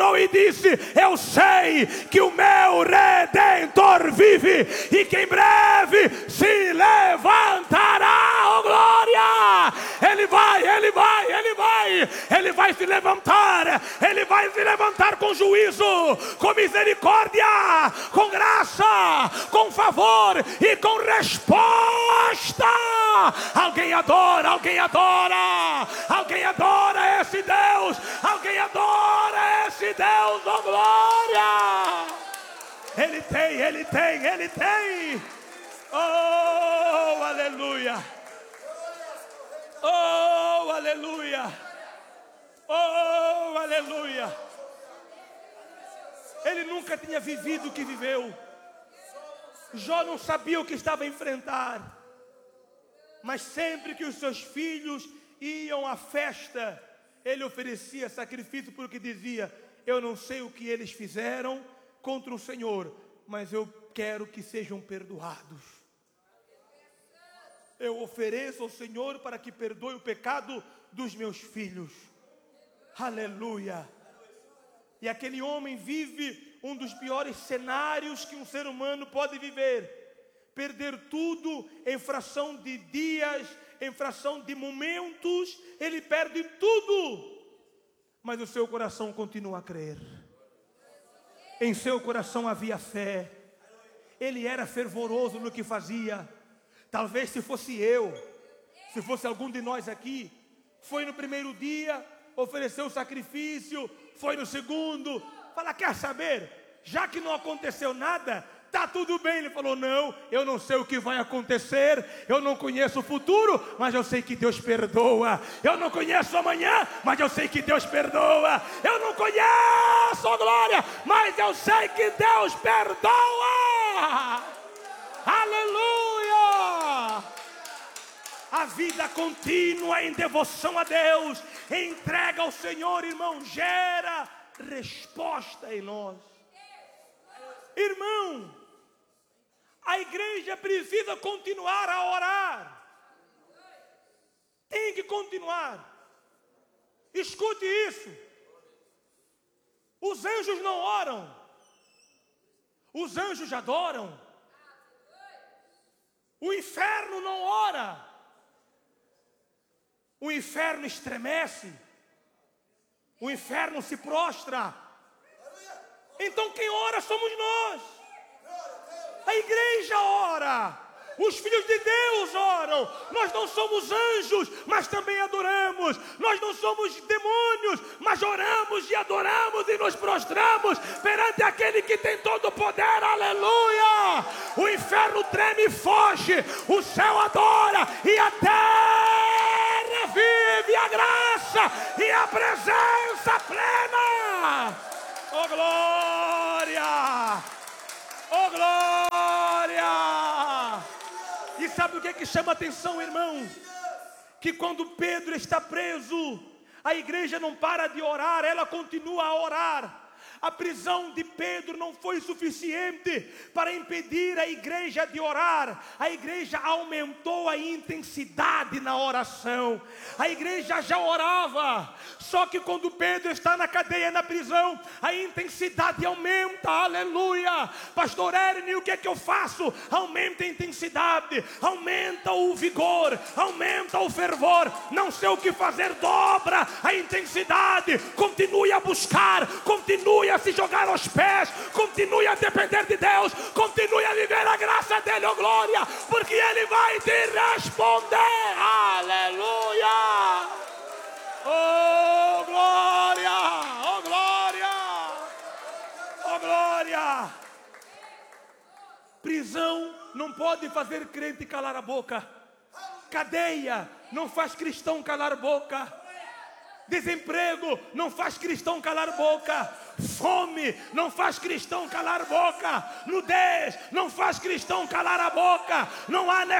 orou e disse: eu sei que o meu Redentor vive e que em breve se levantará. Oh glória! Ele vai se levantar. Ele vai se levantar com juízo, com misericórdia, com graça, com favor e com resposta. Alguém adora, alguém adora, alguém adora esse Deus, alguém adora esse Deus. Oh glória! Ele tem. Oh aleluia! Oh aleluia! Oh aleluia! Ele nunca tinha vivido o que viveu. Jó não sabia o que estava a enfrentar, mas sempre que os seus filhos iam à festa, ele oferecia sacrifício, porque dizia: eu não sei o que eles fizeram contra o Senhor, mas eu quero que sejam perdoados. Eu ofereço ao Senhor para que perdoe o pecado dos meus filhos. Aleluia! E aquele homem vive um dos piores cenários que um ser humano pode viver: perder tudo em fração de dias, em fração de momentos. Ele perde tudo, mas o seu coração continua a crer. Em seu coração havia fé. Ele era fervoroso no que fazia. Talvez se fosse eu, se fosse algum de nós aqui, foi no primeiro dia, ofereceu o sacrifício, foi no segundo, fala: quer saber? Já que não aconteceu nada, tá tudo bem. Ele falou: não, eu não sei o que vai acontecer, eu não conheço o futuro, mas eu sei que Deus perdoa. Eu não conheço amanhã, mas eu sei que Deus perdoa. Eu não conheço a glória, mas eu sei que Deus perdoa. Aleluia! A vida contínua em devoção a Deus, entrega ao Senhor, irmão, gera resposta em nós. Irmão, a igreja precisa continuar a orar. Tem que continuar. Escute isso. Os anjos não oram. Os anjos adoram. O inferno não ora. O inferno estremece. O inferno se prostra. Então quem ora somos nós. A igreja ora. Os filhos de Deus oram. Nós não somos anjos, mas também adoramos. Nós não somos demônios, mas oramos e adoramos e nos prostramos perante aquele que tem todo o poder. Aleluia! O inferno treme e foge. O céu adora e a terra vive a graça e a presença plena. Oh glória! Oh glória! E sabe o que chama atenção, irmão? Que quando Pedro está preso, a igreja não para de orar, ela continua a orar. A prisão de Pedro não foi suficiente para impedir a igreja de orar. A igreja aumentou a intensidade na oração. A igreja já orava, só que quando Pedro está na cadeia, na prisão, a intensidade aumenta. Aleluia! Pastor Ernie, o que é que eu faço? Aumenta a intensidade, aumenta o vigor, aumenta o fervor. Não sei o que fazer, dobra a intensidade. Continue a buscar, continue a se jogar aos pés, continue a depender de Deus, continue a viver a graça dele, oh glória, porque ele vai te responder. Aleluia! Oh glória! Oh glória! Oh glória! Prisão não pode fazer crente calar a boca. Cadeia não faz cristão calar a boca. Desemprego não faz cristão calar a boca. Fome não faz cristão calar a boca. Nudez não faz cristão calar a boca. Não há